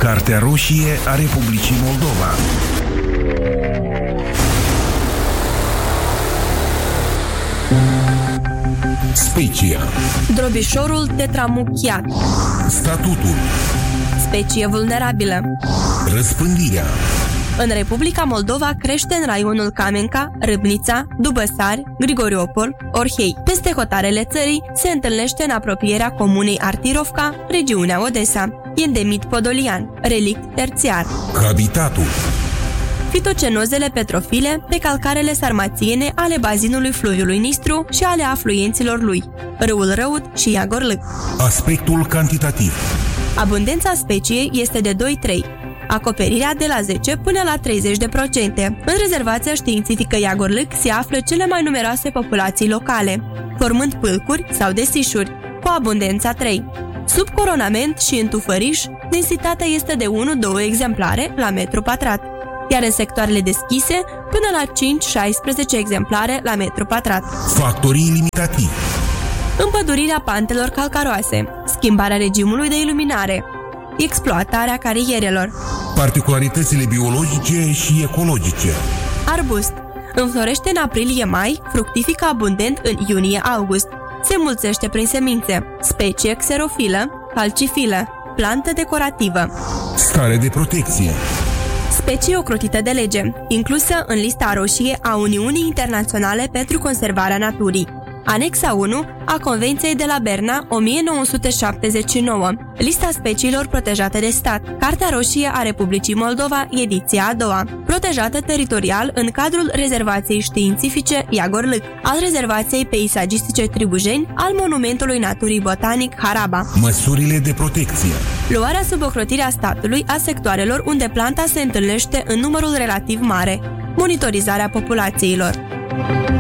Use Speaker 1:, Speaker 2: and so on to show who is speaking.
Speaker 1: Cartea roșie a Republicii Moldova. Specia.
Speaker 2: Drobișorul tetramuchiat.
Speaker 1: Statutul.
Speaker 2: Specie vulnerabilă.
Speaker 1: Răspândirea.
Speaker 2: În Republica Moldova crește în raionul Camenca, Râbnița, Dubăsari, Grigoriopol, Orhei. Peste hotarele țării se întâlnește în apropierea comunei Artirovca, regiunea Odessa. Endemit podolian, relict terțiar.
Speaker 1: Habitatul.
Speaker 2: Fitocenozele petrofile pe calcarele sarmațiene ale bazinului fluviului Nistru și ale afluenților lui, râul Răut și Iagorlâc.
Speaker 1: Aspectul cantitativ.
Speaker 2: Abundența speciei este de 2-3, acoperirea de la 10 până la 30%. În rezervația științifică Iagorlâc se află cele mai numeroase populații locale, formând pâlcuri sau desișuri, cu abundența 3. Sub coronament și în tufăriș, densitatea este de 1-2 exemplare la metru pătrat, iar în sectoarele deschise până la 5-16 exemplare la metru pătrat.
Speaker 1: Factorii limitativi.
Speaker 2: Împădurirea pantelor calcaroase, schimbarea regimului de iluminare, exploatarea carierelor.
Speaker 1: Particularitățile biologice și ecologice.
Speaker 2: Arbust. Înflorește în aprilie-mai, fructifică abundent în iunie-august. Se mulțește prin semințe. Specie xerofilă, falcifilă, plantă decorativă.
Speaker 1: Stare de protecție.
Speaker 2: Specie ocrotită de lege, inclusă în lista roșie a Uniunii Internaționale pentru Conservarea Naturii. Anexa 1 a Convenției de la Berna 1979. Lista speciilor protejate de stat. Cartea roșie a Republicii Moldova, ediția a doua. Protejată teritorial în cadrul rezervației științifice Iagorlâc, al rezervației peisagistice Tribujeni, al Monumentului Naturii Botanic Haraba.
Speaker 1: Măsurile de protecție.
Speaker 2: Luarea sub ocrotirea statului a sectoarelor unde planta se întâlnește în numărul relativ mare. Monitorizarea populațiilor.